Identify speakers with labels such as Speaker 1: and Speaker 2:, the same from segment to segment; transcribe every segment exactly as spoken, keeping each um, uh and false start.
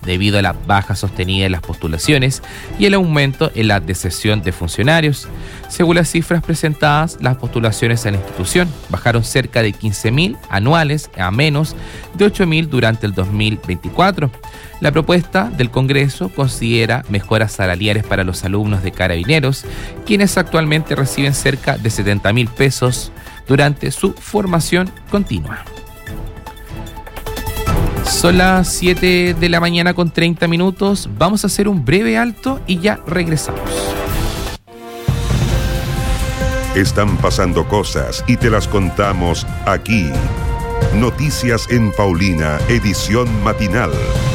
Speaker 1: debido a la baja sostenida en las postulaciones y el aumento en la deserción de funcionarios. Según las cifras presentadas, las postulaciones a la institución bajaron cerca de quince mil anuales a menos de ocho mil durante el dos mil veinticuatro. La propuesta del Congreso considera mejoras salariales para los alumnos de Carabineros, quienes actualmente reciben cerca de setenta mil pesos durante su formación continua. Son las siete de la mañana con treinta minutos. Vamos a hacer un breve alto y ya regresamos.
Speaker 2: Están pasando cosas y te las contamos aquí. Noticias en Paulina, edición matinal.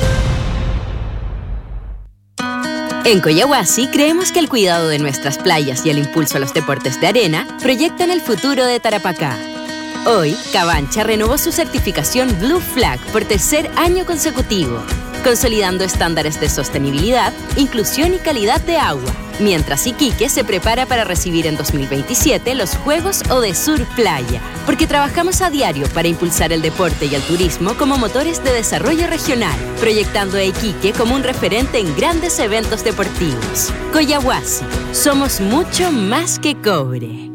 Speaker 3: En Coyahuasi creemos que el cuidado de nuestras playas y el impulso a los deportes de arena proyectan el futuro de Tarapacá. Hoy, Cabancha renovó su certificación Blue Flag por tercer año consecutivo, consolidando estándares de sostenibilidad, inclusión y calidad de agua, mientras Iquique se prepara para recibir en dos mil veintisiete los Juegos Odesur Playa, porque trabajamos a diario para impulsar el deporte y el turismo como motores de desarrollo regional, proyectando a Iquique como un referente en grandes eventos deportivos. Coyahuasi, somos mucho más que cobre.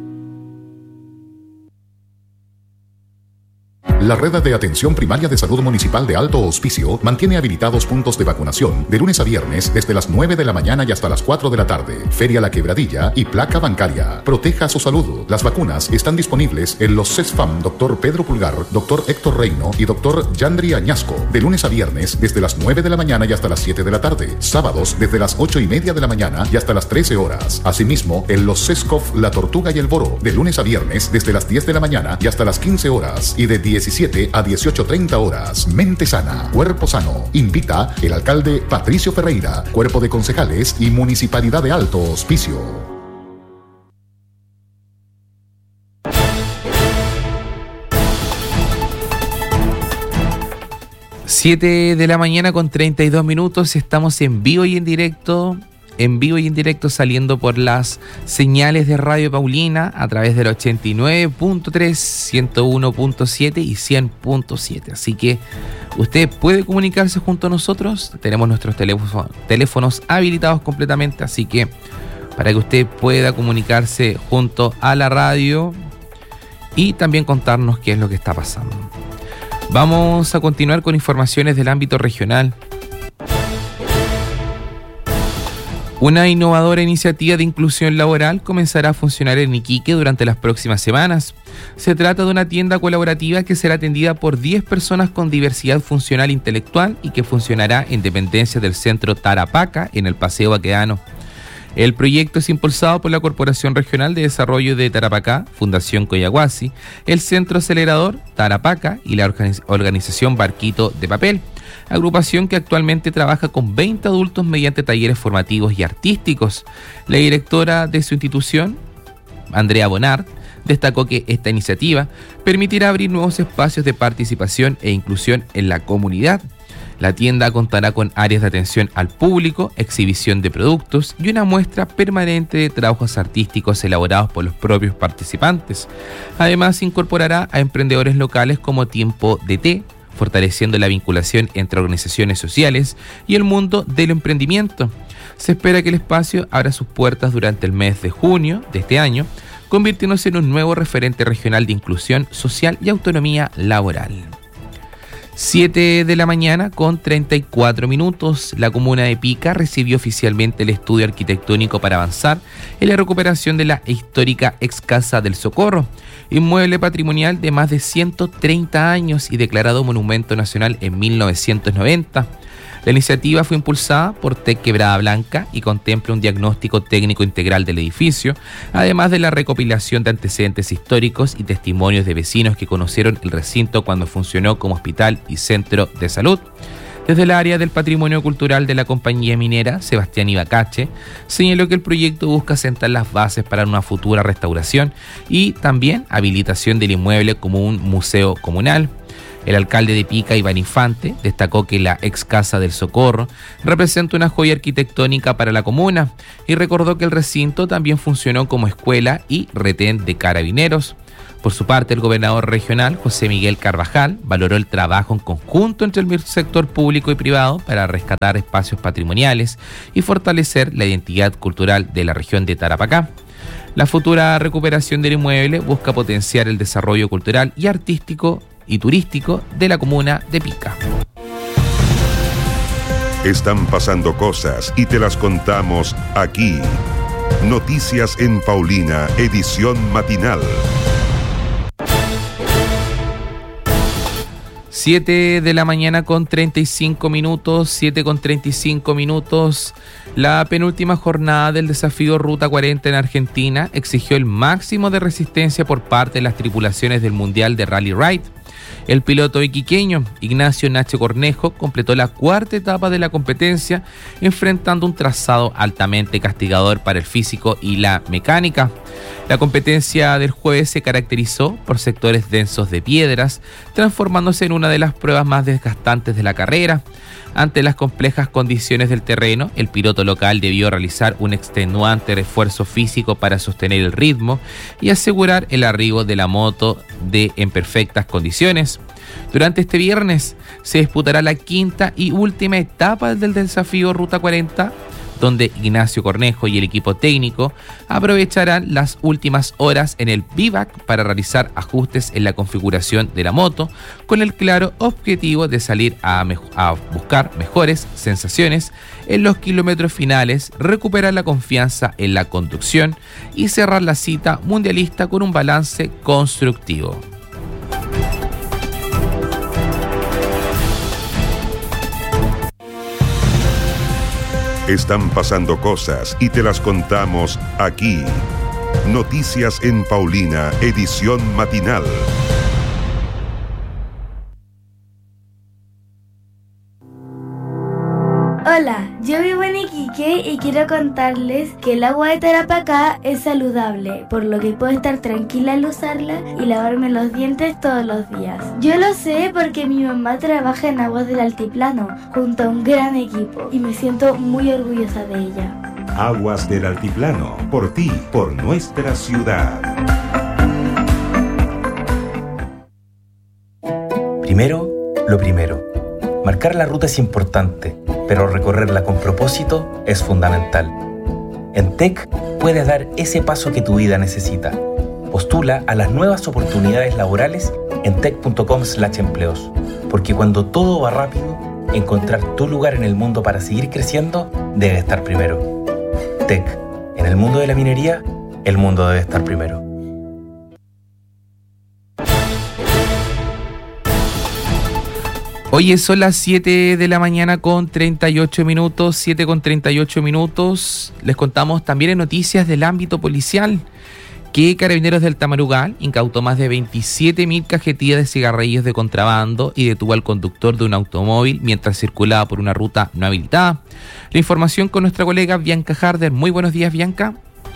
Speaker 4: La Red de Atención Primaria de Salud Municipal de Alto Hospicio mantiene habilitados puntos de vacunación de lunes a viernes desde las nueve de la mañana y hasta las cuatro de la tarde. Feria La Quebradilla y Placa Bancaria. Proteja su salud. Las vacunas están disponibles en los CESFAM Doctor Pedro Pulgar, Doctor Héctor Reino y Doctor Yandri Añasco, de lunes a viernes desde las nueve de la mañana y hasta las siete de la tarde. Sábados desde las ocho y media de la mañana y hasta las trece horas. Asimismo, en los CESCOF La Tortuga y el Boro, de lunes a viernes desde las diez de la mañana y hasta las quince horas y de diecisiete a dieciocho treinta horas. Mente sana, cuerpo sano. Invita el alcalde Patricio Ferreira, cuerpo de concejales y Municipalidad de Alto Hospicio.
Speaker 1: siete de la mañana con treinta y dos minutos. Estamos en vivo y en directo. En vivo y en directo saliendo por las señales de Radio Paulina a través del ochenta y nueve punto tres, ciento uno punto siete y cien punto siete. Así que usted puede comunicarse junto a nosotros. Tenemos nuestros teléfonos, teléfonos habilitados completamente. Así que para que usted pueda comunicarse junto a la radio y también contarnos qué es lo que está pasando. Vamos a continuar con informaciones del ámbito regional. Una innovadora iniciativa de inclusión laboral comenzará a funcionar en Iquique durante las próximas semanas. Se trata de una tienda colaborativa que será atendida por diez personas con diversidad funcional intelectual y que funcionará en dependencia del Centro Tarapaca en el Paseo Baquedano. El proyecto es impulsado por la Corporación Regional de Desarrollo de Tarapacá, Fundación Coyahuasi, el Centro Acelerador Tarapaca y la organiz- organización Barquito de Papel, agrupación que actualmente trabaja con veinte adultos mediante talleres formativos y artísticos. La directora de su institución, Andrea Bonard, destacó que esta iniciativa permitirá abrir nuevos espacios de participación e inclusión en la comunidad. La tienda contará con áreas de atención al público, exhibición de productos y una muestra permanente de trabajos artísticos elaborados por los propios participantes. Además, incorporará a emprendedores locales como Tiempo de Té, fortaleciendo la vinculación entre organizaciones sociales y el mundo del emprendimiento. Se espera que el espacio abra sus puertas durante el mes de junio de este año, convirtiéndose en un nuevo referente regional de inclusión social y autonomía laboral. siete de la mañana con treinta y cuatro minutos. La comuna de Pica recibió oficialmente el estudio arquitectónico para avanzar en la recuperación de la histórica ex Casa del Socorro, inmueble patrimonial de más de ciento treinta años y declarado Monumento Nacional en mil novecientos noventa. La iniciativa fue impulsada por T E C Quebrada Blanca y contempla un diagnóstico técnico integral del edificio, además de la recopilación de antecedentes históricos y testimonios de vecinos que conocieron el recinto cuando funcionó como hospital y centro de salud. Desde el área del patrimonio cultural de la compañía minera, Sebastián Ibacache, señaló que el proyecto busca sentar las bases para una futura restauración y también habilitación del inmueble como un museo comunal. El alcalde de Pica, Iván Infante, destacó que la ex Casa del Socorro representa una joya arquitectónica para la comuna y recordó que el recinto también funcionó como escuela y retén de carabineros. Por su parte, el gobernador regional, José Miguel Carvajal, valoró el trabajo en conjunto entre el sector público y privado para rescatar espacios patrimoniales y fortalecer la identidad cultural de la región de Tarapacá. La futura recuperación del inmueble busca potenciar el desarrollo cultural y artístico y turístico de la comuna de Pica.
Speaker 2: Están pasando cosas y te las contamos aquí. Noticias en Paulina, edición matinal.
Speaker 1: siete de la mañana con treinta y cinco minutos, siete con treinta y cinco minutos. La penúltima jornada del desafío Ruta cuarenta en Argentina exigió el máximo de resistencia por parte de las tripulaciones del Mundial de Rally Ride. El piloto iquiqueño Ignacio Nache Cornejo completó la cuarta etapa de la competencia, enfrentando un trazado altamente castigador para el físico y la mecánica. La competencia del jueves se caracterizó por sectores densos de piedras, transformándose en una de las pruebas más desgastantes de la carrera. Ante las complejas condiciones del terreno, el piloto local debió realizar un extenuante esfuerzo físico para sostener el ritmo y asegurar el arribo de la moto de en perfectas condiciones. Durante este viernes se disputará la quinta y última etapa del desafío Ruta cuarenta, donde Ignacio Cornejo y el equipo técnico aprovecharán las últimas horas en el vivac para realizar ajustes en la configuración de la moto, con el claro objetivo de salir a, me- a buscar mejores sensaciones en los kilómetros finales, recuperar la confianza en la conducción y cerrar la cita mundialista con un balance constructivo.
Speaker 2: Están pasando cosas y te las contamos aquí. Noticias en Paulina, edición matinal.
Speaker 5: Hola, yo vivo en Iquique y quiero contarles que el agua de Tarapacá es saludable, por lo que puedo estar tranquila al usarla y lavarme los dientes todos los días. Yo lo sé porque mi mamá trabaja en Aguas del Altiplano, junto a un gran equipo, y me siento muy orgullosa de ella.
Speaker 6: Aguas del Altiplano, por ti, por nuestra ciudad.
Speaker 7: Primero, lo primero. Marcar la ruta es importante, pero recorrerla con propósito es fundamental. En T E C puedes dar ese paso que tu vida necesita. Postula a las nuevas oportunidades laborales en tec punto com slash empleos, porque cuando todo va rápido, encontrar tu lugar en el mundo para seguir creciendo debe estar primero. T E C, en el mundo de la minería, el mundo debe estar primero.
Speaker 1: Oye, son las siete de la mañana con treinta y ocho minutos, siete con treinta y ocho minutos. Les contamos también en noticias del ámbito policial que Carabineros del Tamarugal incautó más de veintisiete mil cajetillas de cigarrillos de contrabando y detuvo al conductor de un automóvil mientras circulaba por una ruta no habilitada. La información con nuestra colega Bianca Harder. Muy buenos días, Bianca.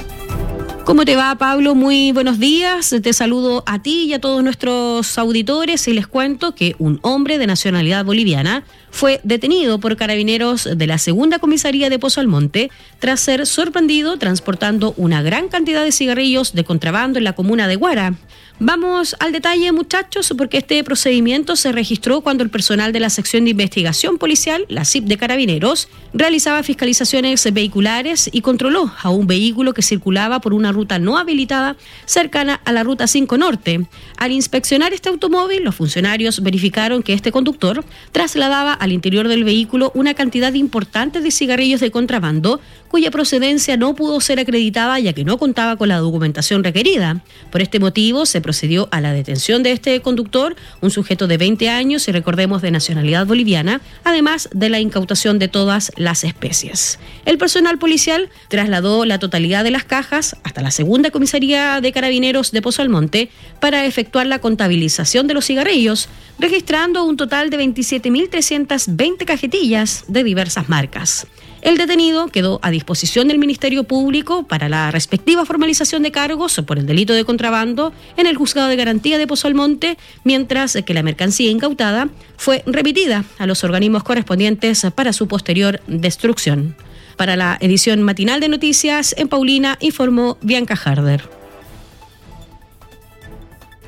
Speaker 8: ¿Cómo te va, Pablo? Muy buenos días. Te saludo a ti y a todos nuestros auditores y les cuento que un hombre de nacionalidad boliviana fue detenido por carabineros de la segunda comisaría de Pozo Almonte tras ser sorprendido transportando una gran cantidad de cigarrillos de contrabando en la comuna de Huara. Vamos al detalle, muchachos, porque este procedimiento se registró cuando el personal de la sección de investigación policial, la C I P de Carabineros, realizaba fiscalizaciones vehiculares y controló a un vehículo que circulaba por una ruta no habilitada cercana a la Ruta cinco Norte. Al inspeccionar este automóvil, los funcionarios verificaron que este conductor trasladaba al interior del vehículo una cantidad importante de cigarrillos de contrabando, cuya procedencia no pudo ser acreditada ya que no contaba con la documentación requerida. Por este motivo, se procedió a la detención de este conductor, un sujeto de veinte años y recordemos de nacionalidad boliviana, además de la incautación de todas las especies. El personal policial trasladó la totalidad de las cajas hasta la segunda comisaría de Carabineros de Pozo Almonte para efectuar la contabilización de los cigarrillos, registrando un total de veintisiete mil trescientas veinte cajetillas de diversas marcas. El detenido quedó a disposición del Ministerio Público para la respectiva formalización de cargos por el delito de contrabando en el Juzgado de Garantía de Pozo Almonte, mientras que la mercancía incautada fue remitida a los organismos correspondientes para su posterior destrucción. Para la edición matinal de noticias en Paulina, informó Bianca Harder.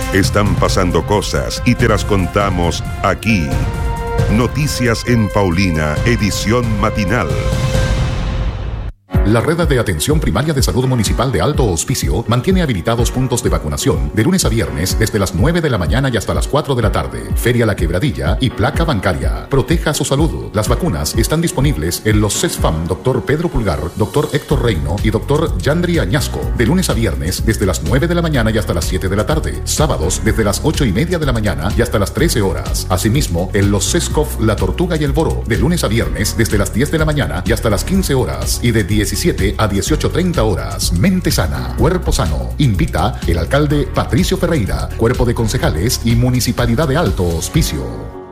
Speaker 2: Están pasando cosas y te las contamos aquí. Noticias en Paulina, edición matinal.
Speaker 4: La Red de Atención Primaria de Salud Municipal de Alto Hospicio mantiene habilitados puntos de vacunación de lunes a viernes desde las nueve de la mañana y hasta las cuatro de la tarde. Feria La Quebradilla y Placa Bancaria. Proteja su salud. Las vacunas están disponibles en los CESFAM Doctor Pedro Pulgar, Doctor Héctor Reino y Doctor Yandri Añasco. De lunes a viernes desde las nueve de la mañana y hasta las siete de la tarde. Sábados desde las ocho y media de la mañana y hasta las trece horas. Asimismo, en los CESCOF La Tortuga y el Boro. De lunes a viernes desde las diez de la mañana y hasta las quince horas. Y de diecisiete a dieciocho treinta horas. Mente sana, cuerpo sano. Invita el alcalde Patricio Ferreira, cuerpo de concejales y Municipalidad de Alto Hospicio.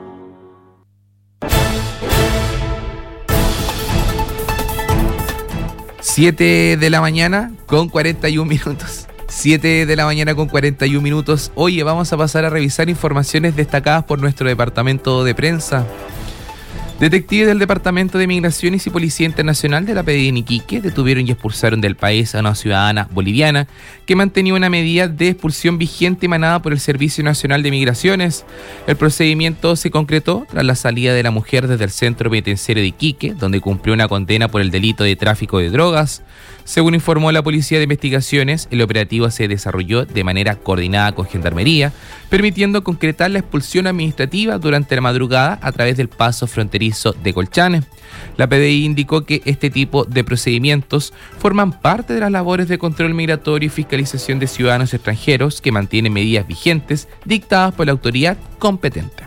Speaker 1: siete de la mañana con cuarenta y un minutos. siete de la mañana con cuarenta y un minutos. Oye, vamos a pasar a revisar informaciones destacadas por nuestro departamento de prensa. Detectives del Departamento de Migraciones y Policía Internacional de la P D I en Iquique detuvieron y expulsaron del país a una ciudadana boliviana que mantenía una medida de expulsión vigente emanada por el Servicio Nacional de Migraciones. El procedimiento se concretó tras la salida de la mujer desde el centro penitenciario de Iquique, donde cumplió una condena por el delito de tráfico de drogas. Según informó la Policía de Investigaciones, el operativo se desarrolló de manera coordinada con Gendarmería, permitiendo concretar la expulsión administrativa durante la madrugada a través del paso fronterizo de Colchane. La P D I indicó que este tipo de procedimientos forman parte de las labores de control migratorio y fiscalización de ciudadanos extranjeros que mantienen medidas vigentes dictadas por la autoridad competente.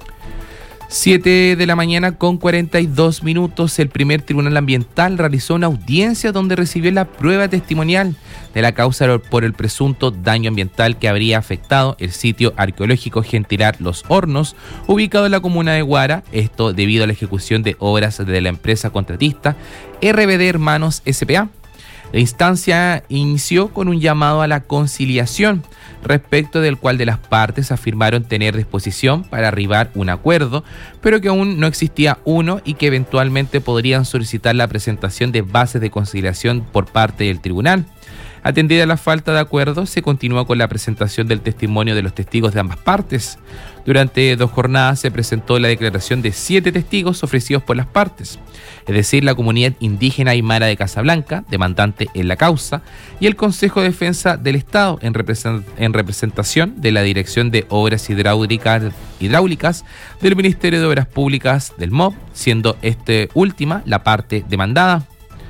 Speaker 1: siete de la mañana con cuarenta y dos minutos, el primer tribunal ambiental realizó una audiencia donde recibió la prueba testimonial de la causa por el presunto daño ambiental que habría afectado el sitio arqueológico Gentilar Los Hornos, ubicado en la comuna de Huara, esto debido a la ejecución de obras de la empresa contratista R B D Hermanos S P A. La instancia inició con un llamado a la conciliación, respecto del cual de las partes afirmaron tener disposición para arribar un acuerdo, pero que aún no existía uno y que eventualmente podrían solicitar la presentación de bases de conciliación por parte del tribunal. Atendida la falta de acuerdo, se continuó con la presentación del testimonio de los testigos de ambas partes. Durante dos jornadas se presentó la declaración de siete testigos ofrecidos por las partes, es decir, la comunidad indígena aymara de Casablanca, demandante en la causa, y el Consejo de Defensa del Estado en, represent- en representación de la Dirección de Obras Hidráulicas, Hidráulicas del Ministerio de Obras Públicas del M O B, siendo este última la parte demandada.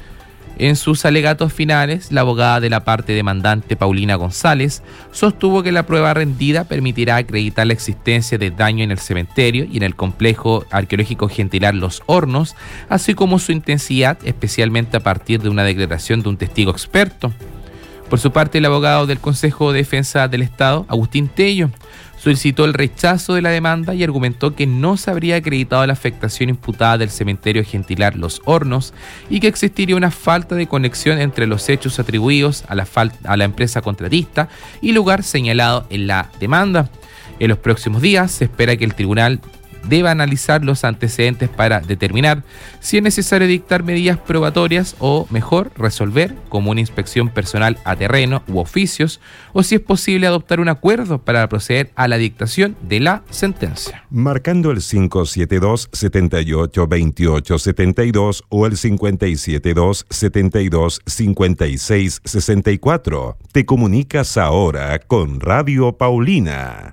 Speaker 1: En sus alegatos finales, la abogada de la parte demandante, Paulina González, sostuvo que la prueba rendida permitirá acreditar la existencia de daño en el cementerio y en el complejo arqueológico Gentilar Los Hornos, así como su intensidad, especialmente a partir de una declaración de un testigo experto. Por su parte, el abogado del Consejo de Defensa del Estado, Agustín Tello, solicitó el rechazo de la demanda y argumentó que no se habría acreditado la afectación imputada del cementerio Gentilar Los Hornos y que existiría una falta de conexión entre los hechos atribuidos a la, fal- a la empresa contratista y lugar señalado en la demanda. En los próximos días se espera que el tribunal deba analizar los antecedentes para determinar si es necesario dictar medidas probatorias o, mejor, resolver como una inspección personal a terreno u oficios, o si es posible adoptar un acuerdo para proceder a la dictación de la sentencia.
Speaker 2: Marcando el cinco siete dos, siete ocho, dos ocho siete dos o el cinco siete dos, siete dos, cinco seis seis cuatro. Te comunicas ahora con Radio Paulina.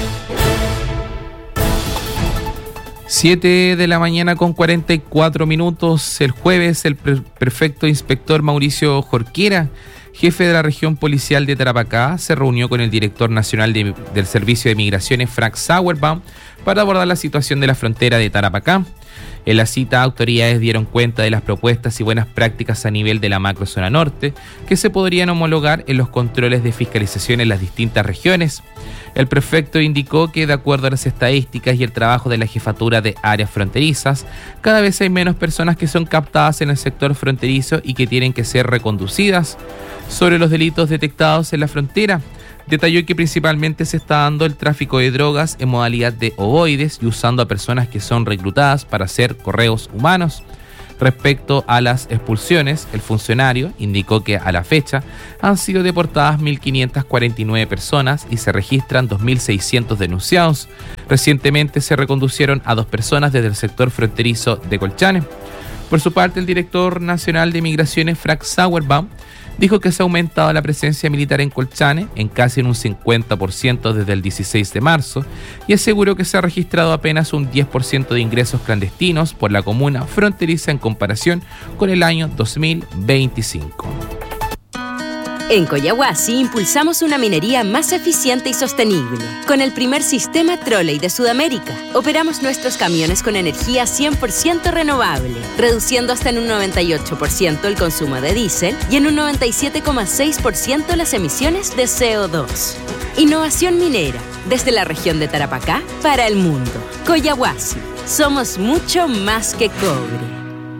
Speaker 1: siete de la mañana con cuarenta y cuatro minutos. El jueves, el pre- prefecto inspector Mauricio Jorquera, jefe de la región policial de Tarapacá, se reunió con el director nacional de, del Servicio de Migraciones, Frank Sauerbaum, para abordar la situación de la frontera de Tarapacá. En la cita, autoridades dieron cuenta de las propuestas y buenas prácticas a nivel de la macrozona norte que se podrían homologar en los controles de fiscalización en las distintas regiones. El prefecto indicó que, de acuerdo a las estadísticas y el trabajo de la jefatura de áreas fronterizas, cada vez hay menos personas que son captadas en el sector fronterizo y que tienen que ser reconducidas. Sobre los delitos detectados en la frontera, detalló que principalmente se está dando el tráfico de drogas en modalidad de ovoides y usando a personas que son reclutadas para hacer correos humanos. Respecto a las expulsiones, el funcionario indicó que a la fecha han sido deportadas mil quinientas cuarenta y nueve personas y se registran dos mil seiscientos denunciados. Recientemente se reconducieron a dos personas desde el sector fronterizo de Colchane. Por su parte, el director nacional de Migraciones, Frank Sauerbaum, dijo que se ha aumentado la presencia militar en Colchane en casi en un cincuenta por ciento desde el dieciséis de marzo y aseguró que se ha registrado apenas un diez por ciento de ingresos clandestinos por la comuna fronteriza en comparación con el año dos mil veinticinco.
Speaker 3: En Coyahuasi impulsamos una minería más eficiente y sostenible. Con el primer sistema trolley de Sudamérica, operamos nuestros camiones con energía cien por ciento renovable, reduciendo hasta en un noventa y ocho por ciento el consumo de diésel y en un noventa y siete coma seis por ciento las emisiones de C O dos. Innovación minera, desde la región de Tarapacá para el mundo. Coyahuasi, somos mucho más que cobre.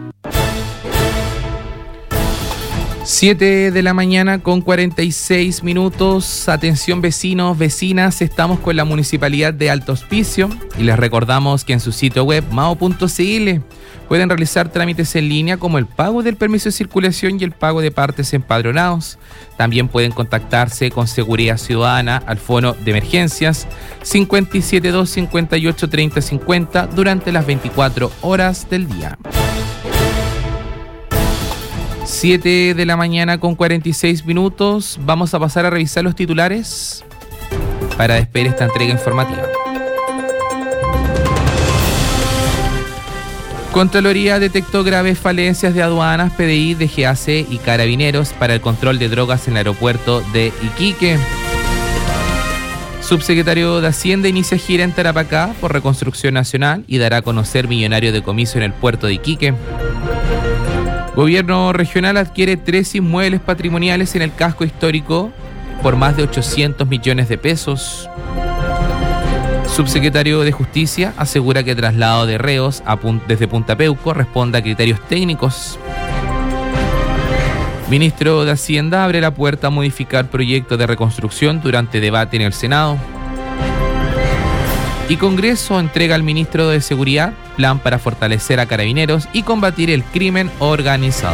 Speaker 1: siete de la mañana con cuarenta y seis minutos. Atención vecinos, vecinas, estamos con la Municipalidad de Alto Hospicio y les recordamos que en su sitio web mao punto c l pueden realizar trámites en línea como el pago del permiso de circulación y el pago de partes empadronados. También pueden contactarse con Seguridad Ciudadana al fono de emergencias cinco siete dos, cinco ocho, tres cero cinco cero durante las veinticuatro horas del día. siete de la mañana con cuarenta y seis minutos. Vamos a pasar a revisar los titulares para despedir esta entrega informativa. Contraloría detectó graves falencias de aduanas, P D I, D G A C y Carabineros para el control de drogas en el aeropuerto de Iquique. Subsecretario de Hacienda inicia gira en Tarapacá por reconstrucción nacional y dará a conocer millonario decomiso en el puerto de Iquique. Gobierno regional adquiere tres inmuebles patrimoniales en el casco histórico por más de ochocientos millones de pesos. Subsecretario de Justicia asegura que traslado de reos a pun- desde Punta Peuco responde a criterios técnicos. Ministro de Hacienda abre la puerta a modificar proyecto de reconstrucción durante debate en el Senado. Y Congreso entrega al ministro de Seguridad plan para fortalecer a Carabineros y combatir el crimen organizado.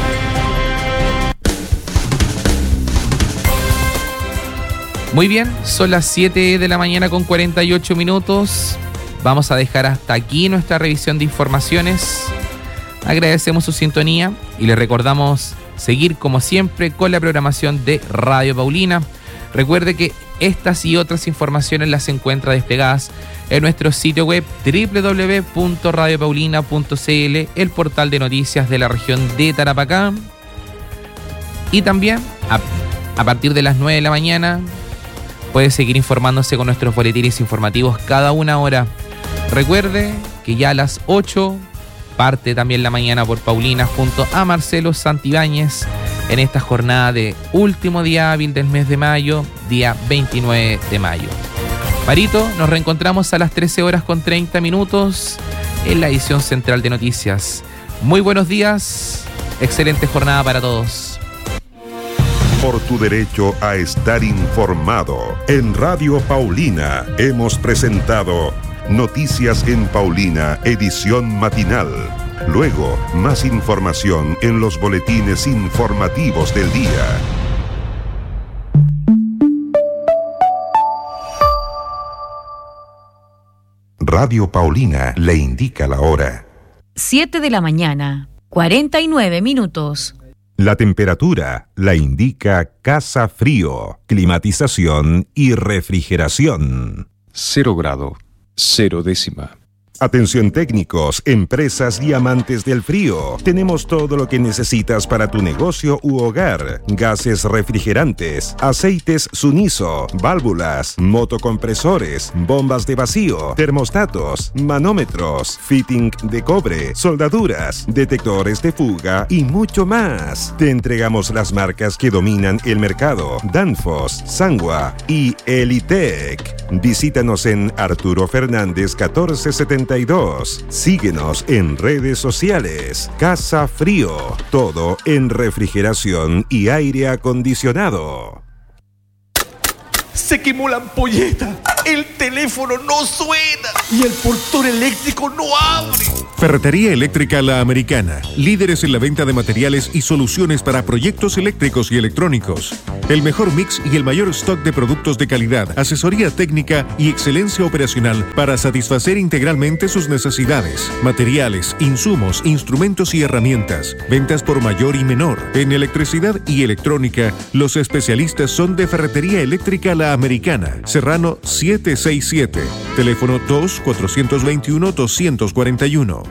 Speaker 1: Muy bien, son las siete de la mañana con cuarenta y ocho minutos. Vamos a dejar hasta aquí nuestra revisión de informaciones. Agradecemos su sintonía y les recordamos seguir como siempre con la programación de Radio Paulina. Recuerde que estas y otras informaciones las encuentra desplegadas en nuestro sitio web doble u doble u doble u punto radio paulina punto c l, el portal de noticias de la región de Tarapacá. Y también a, a partir de las nueve de la mañana puede seguir informándose con nuestros boletines informativos cada una hora. Recuerde que ya a las ocho parte también la mañana por Paulina junto a Marcelo Santibáñez en esta jornada de último día hábil del mes de mayo, día veintinueve de mayo. Marito, nos reencontramos a las trece horas con treinta minutos en la edición central de noticias. Muy buenos días, excelente jornada para todos.
Speaker 2: Por tu derecho a estar informado, en Radio Paulina hemos presentado Noticias en Paulina, edición matinal. Luego, más información en los boletines informativos del día. Radio Paulina le indica la hora.
Speaker 9: siete de la mañana, cuarenta y nueve minutos.
Speaker 2: La temperatura la indica Casa Frío, climatización y refrigeración.
Speaker 10: Cero grado, cero décima.
Speaker 2: Atención técnicos, empresas y amantes del frío. Tenemos todo lo que necesitas para tu negocio u hogar. Gases refrigerantes, aceites Suniso, válvulas, motocompresores, bombas de vacío, termostatos, manómetros, fitting de cobre, soldaduras, detectores de fuga y mucho más. Te entregamos las marcas que dominan el mercado: Danfoss, Sangwa y Elitec. Visítanos en Arturo Fernández catorce setenta y dos. Síguenos en redes sociales. Casa Frío, todo en refrigeración y aire acondicionado.
Speaker 11: Se quemó la ampolleta. el teléfono no suena y el portón eléctrico no abre.
Speaker 12: Ferretería Eléctrica La Americana, líderes en la venta de materiales y soluciones para proyectos eléctricos y electrónicos. El mejor mix y el mayor stock de productos de calidad, asesoría técnica y excelencia operacional para satisfacer integralmente sus necesidades. Materiales, insumos, instrumentos y herramientas. Ventas por mayor y menor. En electricidad y electrónica, los especialistas son de Ferretería Eléctrica La Americana. Serrano setecientos sesenta y siete. Teléfono dos cuatro dos uno dos cuatro uno.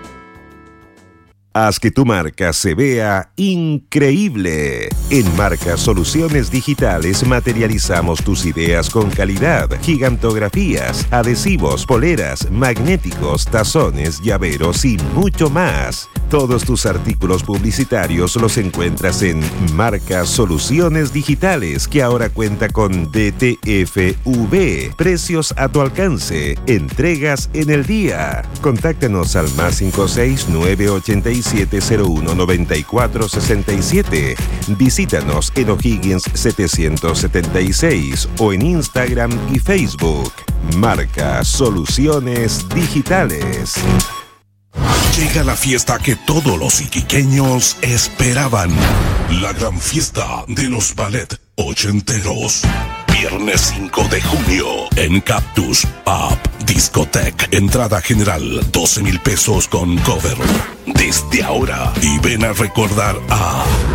Speaker 2: Haz que tu marca se vea increíble. En Marca Soluciones Digitales materializamos tus ideas con calidad, gigantografías, adhesivos, poleras, magnéticos, tazones, llaveros y mucho más. Todos tus artículos publicitarios los encuentras en Marca Soluciones Digitales, que ahora cuenta con D T F V. Precios a tu alcance. Entregas en el día. Contáctanos al más cinco seis nueve ocho siete cero uno nueve cuatro seis siete. Visítanos en O'Higgins setecientos setenta y seis o en Instagram y Facebook. Marca Soluciones Digitales.
Speaker 13: Llega la fiesta que todos los iquiqueños esperaban. La gran fiesta de los ballet ochenteros. Viernes cinco de junio en Cactus Up Discotech. Entrada general doce mil pesos con cover. Desde ahora y ven a recordar a